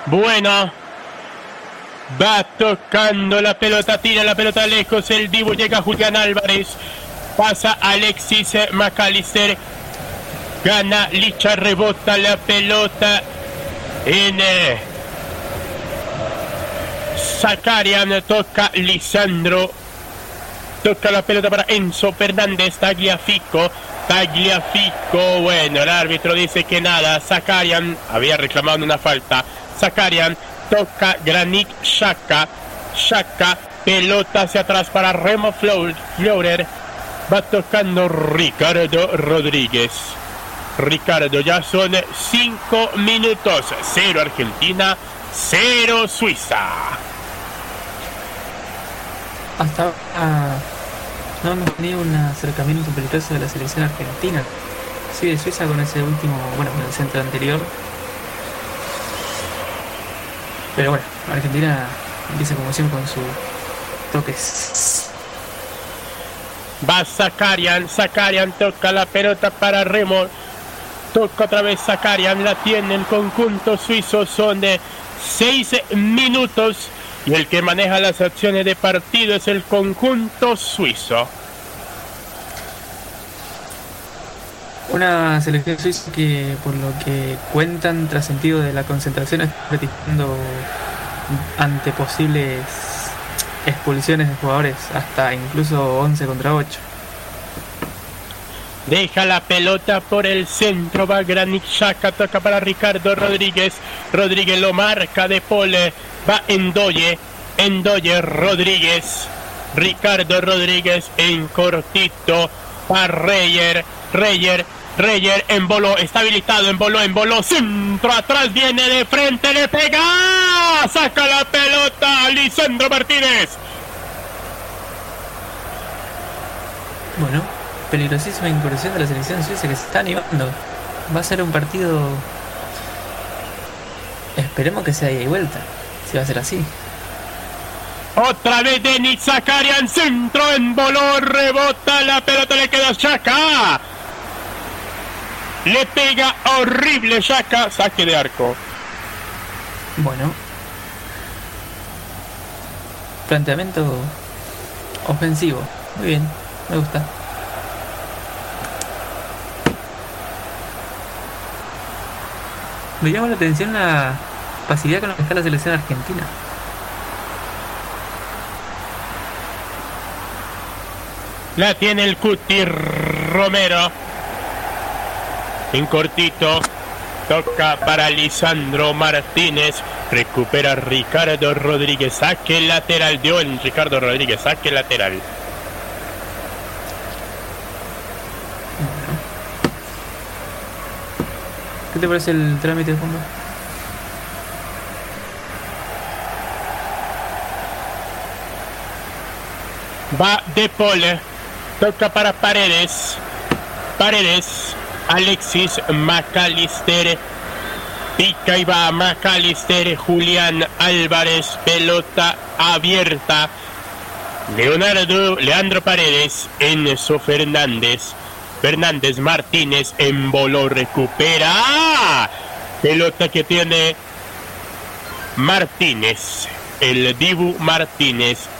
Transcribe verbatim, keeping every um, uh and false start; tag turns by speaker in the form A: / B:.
A: Bueno, va tocando la pelota, tira la pelota lejos, el Dibu, llega Julián Álvarez, pasa Alexis McAllister, gana Licha, rebota la pelota en eh, Zakarian, toca Lisandro, toca la pelota para Enzo Fernández, Tagliafico, Tagliafico, bueno, el árbitro dice que nada, Zakarian había reclamado una falta, Zakarian toca Granit Xhaka, Xhaka, pelota hacia atrás para Remo Fleurer, va tocando Ricardo Rodríguez. Ricardo, ya son cinco minutos, cero Argentina, cero Suiza.
B: Hasta ahora no hemos tenido un acercamiento peligroso de la selección argentina. Sí, de Suiza con ese último, bueno, con el centro anterior. Pero bueno, Argentina empieza como siempre con sus toques.
A: Va Zakarian, Zakarian toca la pelota para Remo, toca otra vez Zakarian, la tiene el conjunto suizo, son de seis minutos y el que maneja las acciones de partido es el conjunto suizo.
B: Una selección suiza que, por lo que cuentan tras sentido de la concentración, está participando ante posibles expulsiones de jugadores, hasta incluso once contra ocho.
A: Deja la pelota por el centro, va Granit Xhaka, toca para Ricardo Rodríguez, Rodríguez lo marca de pole, va Ndoye, Ndoye Rodríguez, Ricardo Rodríguez en cortito, va Reyer, Reyer, Reyer en bolo, está habilitado, en bolo, en bolo, centro, atrás viene de frente, le pega, saca la pelota, Lisandro Martínez.
B: Bueno, peligrosísima incursión de la selección suiza que se está animando. Va a ser un partido, esperemos que sea ida y vuelta, si va a ser así.
A: Otra vez Denis Zakarian, centro en bolo, rebota la pelota, le queda Xhaka. Le pega horrible Xhaka, saque de arco.
B: Bueno, planteamiento ofensivo, muy bien, me gusta. Me llama la atención la facilidad con la que está la selección argentina.
A: La tiene el Cuti Romero. En cortito. Toca para Lisandro Martínez. Recupera Ricardo Rodríguez. Saque lateral. Dio en Ricardo Rodríguez. Saque lateral.
B: ¿Qué te parece el trámite de fondo?
A: Va De Paul. Toca para Paredes. Paredes. Alexis McAllister. Pica y va McAllister. Julián Álvarez. Pelota abierta. Leonardo, Leandro Paredes. Enzo Fernández. Fernández Martínez en bolo, recupera. Pelota que tiene Martínez. El Dibu Martínez.